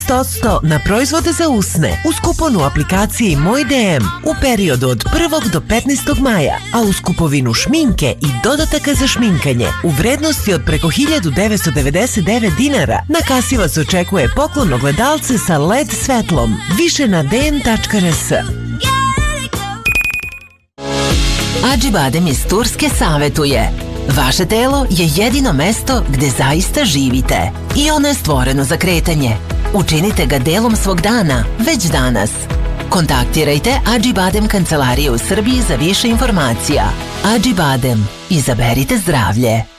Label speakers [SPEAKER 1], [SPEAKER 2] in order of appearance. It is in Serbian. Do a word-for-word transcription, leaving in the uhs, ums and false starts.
[SPEAKER 1] odsto na proizvode za usne uz kupon u aplikaciji Moj D M u periodu od prvog do petnaestog maja, a uz kupovinu šminke i dodataka za šminkanje u vrednosti od preko hiljadu devetsto devedeset devet dinara na kasi vas očekuje poklon ogledalce sa L E D svetlom. Više na d n tačka r s. Acibadem iz Turske savetuje: vaše telo je jedino mesto gde zaista živite i ono je stvoreno za kretanje. Učinite ga delom svog dana već danas. Kontaktirajte Acibadem kancelarije u Srbiji za više informacija. Acibadem. Izaberite zdravlje.